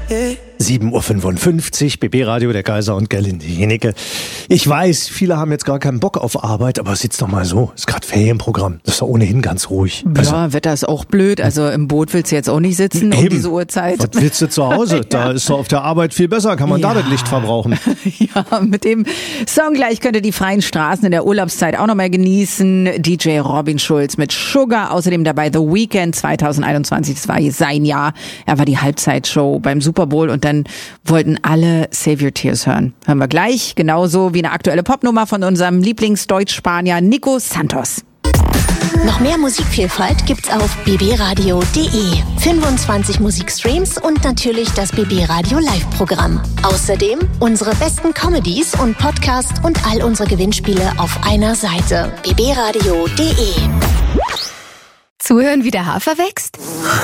7.55 Uhr, BB-Radio, der Kaiser und Gerlinde Jenecke. Ich weiß, viele haben jetzt gar keinen Bock auf Arbeit, aber sitzt doch mal so. Ist gerade Ferienprogramm. Das ist doch ohnehin ganz ruhig. Ja, Wetter ist auch blöd. Also im Boot willst du jetzt auch nicht sitzen um diese Uhrzeit. Was willst du zu Hause? Da ist doch auf der Arbeit viel besser. Kann man da das Licht verbrauchen. Ja, mit dem Song gleich könnt ihr die freien Straßen in der Urlaubszeit auch noch mal genießen. DJ Robin Schulz mit Sugar. Außerdem dabei The Weeknd 2021. Das war sein Jahr. Er war die Halbzeitshow beim Super Bowl und dann wollten alle Save Your Tears hören. Hören wir gleich, genauso wie eine aktuelle Popnummer von unserem Lieblingsdeutsch-Spanier Nico Santos. Noch mehr Musikvielfalt gibt's auf bbradio.de. 25 Musikstreams und natürlich das BB Radio Live-Programm. Außerdem unsere besten Comedies und Podcasts und all unsere Gewinnspiele auf einer Seite. bbradio.de. Zuhören, wie der Hafer wächst?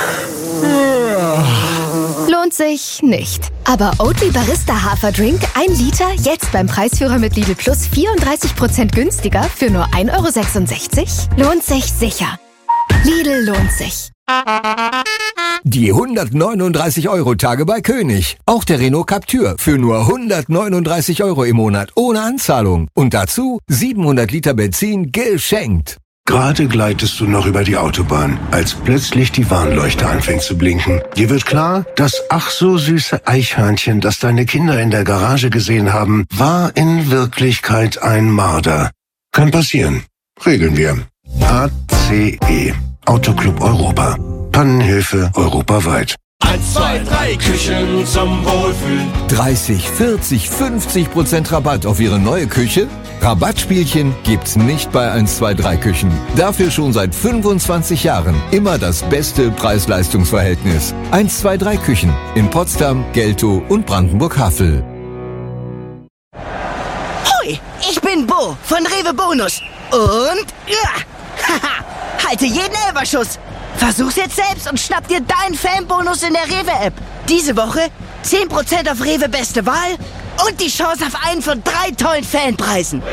Lohnt sich nicht. Aber Oatly Barista Haferdrink 1 Liter jetzt beim Preisführer mit Lidl Plus 34% günstiger für nur 1,66 €? Lohnt sich sicher. Lidl lohnt sich. Die 139-Euro-Tage bei König. Auch der Renault Captur für nur 139 € im Monat ohne Anzahlung. Und dazu 700 Liter Benzin geschenkt. Gerade gleitest du noch über die Autobahn, als plötzlich die Warnleuchte anfängt zu blinken. Dir wird klar, das ach so süße Eichhörnchen, das deine Kinder in der Garage gesehen haben, war in Wirklichkeit ein Marder. Kann passieren. Regeln wir. ACE. Autoclub Europa. Pannenhilfe europaweit. 1, 2, 3 Küchen zum Wohlfühlen. 30, 40, 50% Rabatt auf Ihre neue Küche? Rabattspielchen gibt's nicht bei 1, 2, 3 Küchen. Dafür schon seit 25 Jahren immer das beste Preis-Leistungs-Verhältnis. 1, 2, 3 Küchen in Potsdam, Geltow und Brandenburg-Havel. Hoi, ich bin Bo von Rewe Bonus. Und haha, halte jeden Elberschuss. Versuch's jetzt selbst und schnapp dir deinen Fanbonus in der Rewe-App. Diese Woche 10% auf Rewe Beste Wahl und die Chance auf einen von 3 tollen Fanpreisen.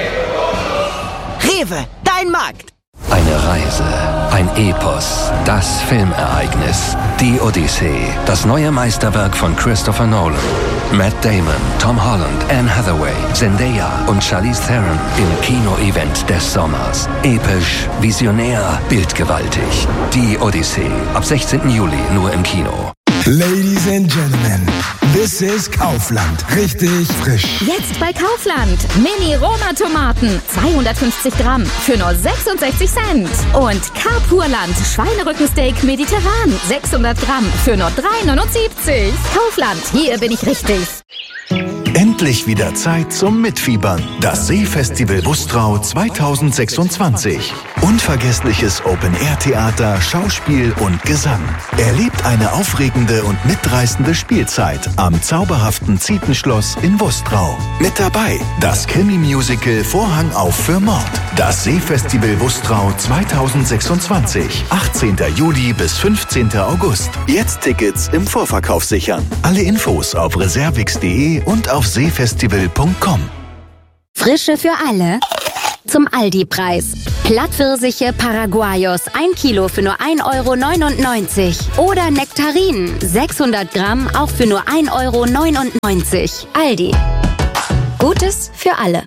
Rewe, dein Markt. Eine Reise, ein Epos, das Filmereignis, die Odyssee, das neue Meisterwerk von Christopher Nolan. Matt Damon, Tom Holland, Anne Hathaway, Zendaya und Charlize Theron im Kino-Event des Sommers. Episch, visionär, bildgewaltig. Die Odyssee, ab 16. Juli nur im Kino. Ladies and Gentlemen, this is Kaufland. Richtig frisch. Jetzt bei Kaufland. Mini-Roma-Tomaten. 250 Gramm für nur 66 Cent. Und Carpurland Schweinerückensteak mediterran. 600 Gramm für nur 3,79. Kaufland, hier bin ich richtig. Endlich wieder Zeit zum Mitfiebern. Das Seefestival Bustrau 2026. Unvergessliches Open-Air-Theater, Schauspiel und Gesang. Erlebt eine aufregende und mitreißende Spielzeit am zauberhaften Zietenschloss in Bustrau. Mit dabei das Krimi-Musical Vorhang auf für Mord. Das Seefestival Bustrau 2026. 18. Juli bis 15. August. Jetzt Tickets im Vorverkauf sichern. Alle Infos auf reservix.de und auf seefestival.com. Frische für alle. Zum Aldi-Preis. Plattpfirsiche Paraguayos 1 Kilo für nur 1,99 €. Oder Nektarinen 600 Gramm auch für nur 1,99 €. Aldi. Gutes für alle.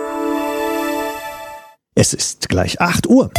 Es ist gleich 8 Uhr.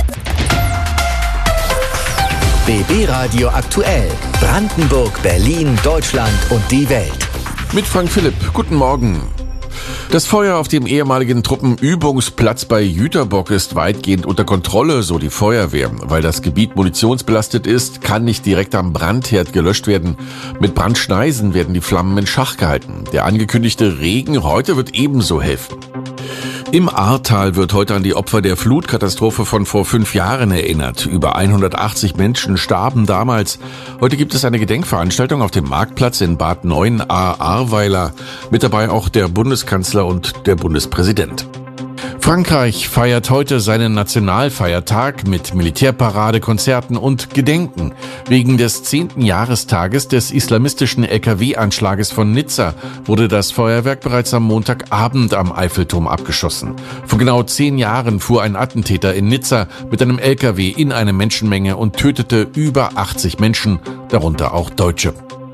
BB Radio aktuell. Brandenburg, Berlin, Deutschland und die Welt. Mit Frank Philipp. Guten Morgen. Das Feuer auf dem ehemaligen Truppenübungsplatz bei Jüterbock ist weitgehend unter Kontrolle, so die Feuerwehr. Weil das Gebiet munitionsbelastet ist, kann nicht direkt am Brandherd gelöscht werden. Mit Brandschneisen werden die Flammen in Schach gehalten. Der angekündigte Regen heute wird ebenso helfen. Im Ahrtal wird heute an die Opfer der Flutkatastrophe von vor 5 Jahren erinnert. Über 180 Menschen starben damals. Heute gibt es eine Gedenkveranstaltung auf dem Marktplatz in Bad Neuenahr-Ahrweiler. Mit dabei auch der Bundeskanzler und der Bundespräsident. Frankreich feiert heute seinen Nationalfeiertag mit Militärparade, Konzerten und Gedenken. Wegen des 10. Jahrestages des islamistischen LKW-Anschlages von Nizza wurde das Feuerwerk bereits am Montagabend am Eiffelturm abgeschossen. Vor genau 10 Jahren fuhr ein Attentäter in Nizza mit einem LKW in eine Menschenmenge und tötete über 80 Menschen, darunter auch Deutsche.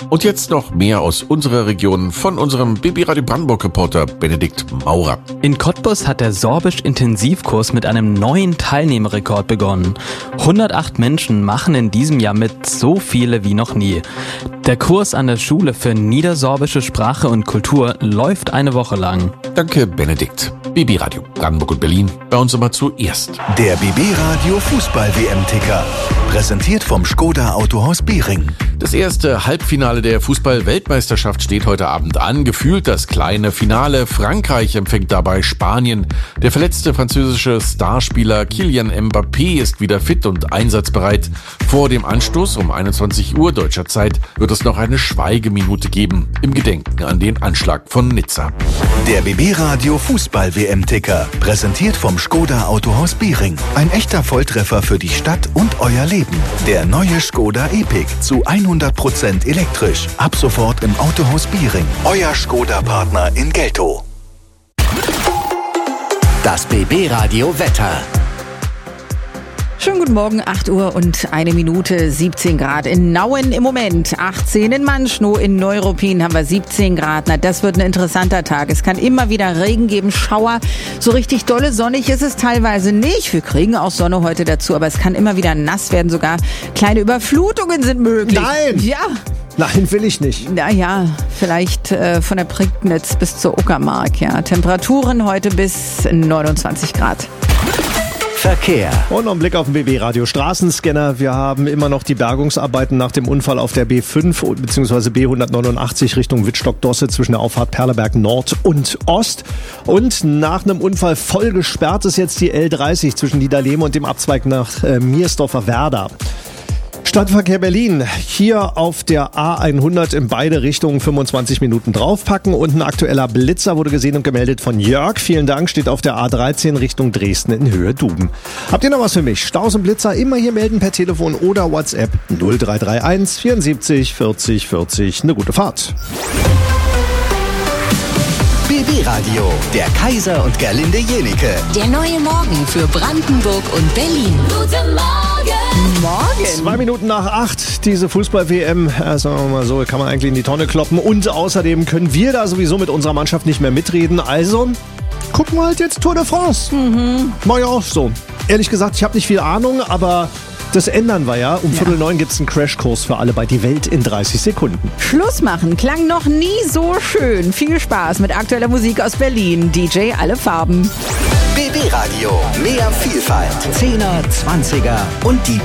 Und jetzt noch mehr aus unserer Region von unserem BB Radio Brandenburg-Reporter Benedikt Maurer. In Cottbus hat der Sorbisch-Intensivkurs mit einem neuen Teilnehmerrekord begonnen. 108 Menschen machen in diesem Jahr mit, so viele wie noch nie. Der Kurs an der Schule für Niedersorbische Sprache und Kultur läuft eine Woche lang. Danke, Benedikt. BB Radio Brandenburg und Berlin, bei uns immer zuerst. Der BB Radio Fußball-WM-Ticker. Präsentiert vom Škoda Autohaus Behring. Das erste Halbfinale der Fußball-Weltmeisterschaft steht heute Abend an. Gefühlt das kleine Finale. Frankreich empfängt dabei Spanien. Der verletzte französische Starspieler Kylian Mbappé ist wieder fit und einsatzbereit. Vor dem Anstoß um 21 Uhr deutscher Zeit wird es noch eine Schweigeminute geben im Gedenken an den Anschlag von Nizza. Der BB Radio Fußball-WM-Ticker. Präsentiert vom Škoda Autohaus Behring. Ein echter Volltreffer für die Stadt und euer Leben. Der neue Škoda Epiq zu 100% elektrisch. Ab sofort im Autohaus Behring. Euer Škoda-Partner in Geltow. Das BB Radio Wetter. Schönen guten Morgen, 8 Uhr und 1 Minute, 17 Grad in Nauen im Moment, 18 in Manschnow, in Neuruppin haben wir 17 Grad. Na, das wird ein interessanter Tag. Es kann immer wieder Regen geben, Schauer. So richtig dolle sonnig ist es teilweise nicht. Wir kriegen auch Sonne heute dazu, aber es kann immer wieder nass werden. Sogar kleine Überflutungen sind möglich. Nein! Ja. Nein, will ich nicht. Naja, vielleicht von der Prignitz bis zur Uckermark. Ja. Temperaturen heute bis 29 Grad. Verkehr. Und noch ein Blick auf den BB Radio Straßenscanner. Wir haben immer noch die Bergungsarbeiten nach dem Unfall auf der B5 bzw. B189 Richtung Wittstock-Dosse zwischen der Auffahrt Perleberg Nord und Ost. Und nach einem Unfall voll gesperrt ist jetzt die L30 zwischen Niederlehme und dem Abzweig nach Miersdorfer Werder. Stadtverkehr Berlin. Hier auf der A100 in beide Richtungen 25 Minuten draufpacken. Und ein aktueller Blitzer wurde gesehen und gemeldet von Jörg. Vielen Dank, steht auf der A13 Richtung Dresden in Höhe Duben. Habt ihr noch was für mich? Staus und Blitzer immer hier melden per Telefon oder WhatsApp 0331 74 40 40. Eine gute Fahrt. BB Radio, der Kaiser und Gerlinde Jenicke. Der neue Morgen für Brandenburg und Berlin. Guten Morgen! Morgen! 2 Minuten nach 8, diese Fußball-WM, sagen wir mal so, kann man eigentlich in die Tonne kloppen. Und außerdem können wir da sowieso mit unserer Mannschaft nicht mehr mitreden. Also gucken wir halt jetzt Tour de France. Mach ich auch so. Ehrlich gesagt, ich habe nicht viel Ahnung, aber das ändern wir ja. Um 8:45 gibt es einen Crashkurs für alle bei Die Welt in 30 Sekunden. Schluss machen klang noch nie so schön. Viel Spaß mit aktueller Musik aus Berlin. DJ Alle Farben. BB Radio, mehr Vielfalt. 10er, 20er und die